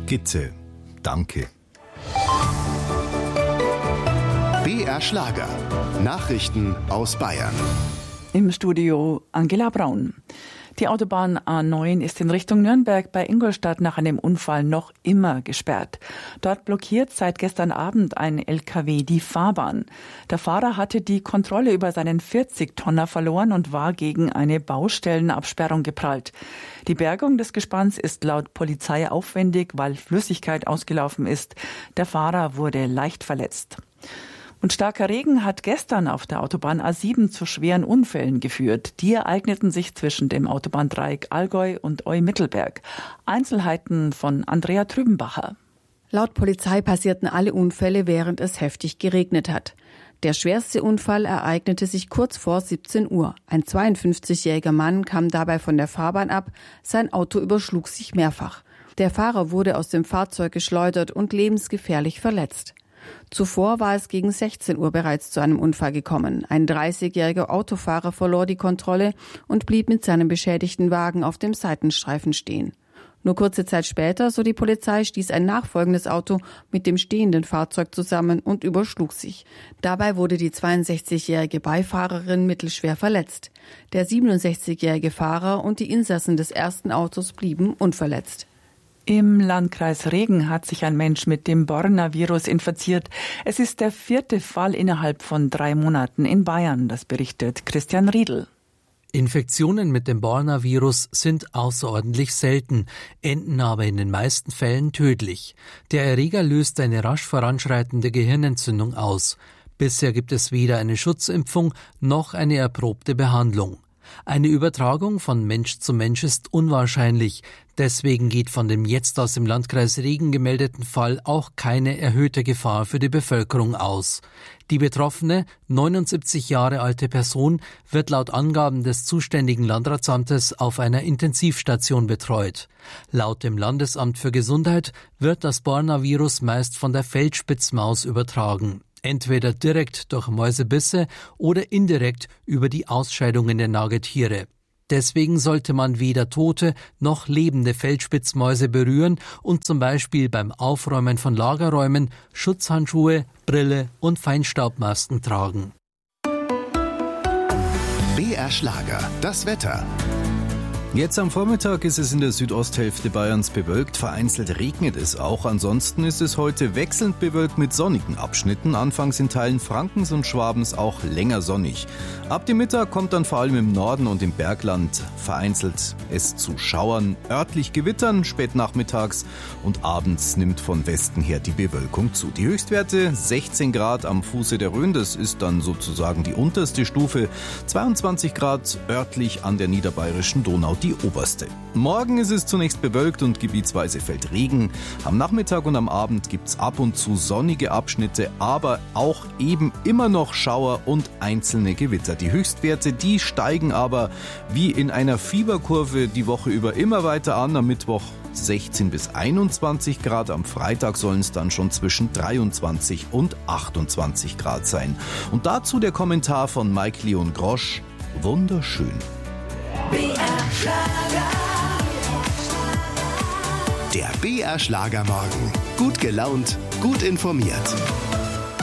Gitte, danke. BR Schlager. Nachrichten aus Bayern. Im Studio Angela Braun. Die Autobahn A9 ist in Richtung Nürnberg bei Ingolstadt nach einem Unfall noch immer gesperrt. Dort blockiert seit gestern Abend ein LKW die Fahrbahn. Der Fahrer hatte die Kontrolle über seinen 40-Tonner verloren und war gegen eine Baustellenabsperrung geprallt. Die Bergung des Gespanns ist laut Polizei aufwendig, weil Flüssigkeit ausgelaufen ist. Der Fahrer wurde leicht verletzt. Und starker Regen hat gestern auf der Autobahn A7 zu schweren Unfällen geführt. Die ereigneten sich zwischen dem Autobahndreieck Allgäu und Eu-Mittelberg. Einzelheiten von Andrea Trübenbacher. Laut Polizei passierten alle Unfälle, während es heftig geregnet hat. Der schwerste Unfall ereignete sich kurz vor 17 Uhr. Ein 52-jähriger Mann kam dabei von der Fahrbahn ab. Sein Auto überschlug sich mehrfach. Der Fahrer wurde aus dem Fahrzeug geschleudert und lebensgefährlich verletzt. Zuvor war es gegen 16 Uhr bereits zu einem Unfall gekommen. Ein 30-jähriger Autofahrer verlor die Kontrolle und blieb mit seinem beschädigten Wagen auf dem Seitenstreifen stehen. Nur kurze Zeit später, so die Polizei, stieß ein nachfolgendes Auto mit dem stehenden Fahrzeug zusammen und überschlug sich. Dabei wurde die 62-jährige Beifahrerin mittelschwer verletzt. Der 67-jährige Fahrer und die Insassen des ersten Autos blieben unverletzt. Im Landkreis Regen hat sich ein Mensch mit dem Borna-Virus infiziert. Es ist der 4. Fall innerhalb von 3 Monaten in Bayern, das berichtet Christian Riedl. Infektionen mit dem Borna-Virus sind außerordentlich selten, enden aber in den meisten Fällen tödlich. Der Erreger löst eine rasch voranschreitende Gehirnentzündung aus. Bisher gibt es weder eine Schutzimpfung noch eine erprobte Behandlung. Eine Übertragung von Mensch zu Mensch ist unwahrscheinlich. Deswegen geht von dem jetzt aus dem Landkreis Regen gemeldeten Fall auch keine erhöhte Gefahr für die Bevölkerung aus. Die betroffene, 79 Jahre alte Person wird laut Angaben des zuständigen Landratsamtes auf einer Intensivstation betreut. Laut dem Landesamt für Gesundheit wird das Borna-Virus meist von der Feldspitzmaus übertragen. Entweder direkt durch Mäusebisse oder indirekt über die Ausscheidungen der Nagetiere. Deswegen sollte man weder tote noch lebende Feldspitzmäuse berühren und zum Beispiel beim Aufräumen von Lagerräumen Schutzhandschuhe, Brille und Feinstaubmasken tragen. BR Schlager, das Wetter. Jetzt am Vormittag ist es in der Südosthälfte Bayerns bewölkt, vereinzelt regnet es auch. Ansonsten ist es heute wechselnd bewölkt mit sonnigen Abschnitten, anfangs in Teilen Frankens und Schwabens auch länger sonnig. Ab dem Mittag kommt dann vor allem im Norden und im Bergland vereinzelt es zu Schauern, örtlich Gewittern, spät nachmittags und abends nimmt von Westen her die Bewölkung zu. Die Höchstwerte 16 Grad am Fuße der Rhön, das ist dann sozusagen die unterste Stufe, 22 Grad örtlich an der niederbayerischen Donau die oberste. Morgen ist es zunächst bewölkt und gebietsweise fällt Regen. Am Nachmittag und am Abend gibt's ab und zu sonnige Abschnitte, aber auch eben immer noch Schauer und einzelne Gewitter. Die Höchstwerte, die steigen aber wie in einer Fieberkurve die Woche über immer weiter an. Am Mittwoch 16 bis 21 Grad, am Freitag sollen es dann schon zwischen 23 und 28 Grad sein. Und dazu der Kommentar von Mike Leon Grosch. Wunderschön. BR Schlager. Der BR Schlagermorgen. Gut gelaunt, gut informiert.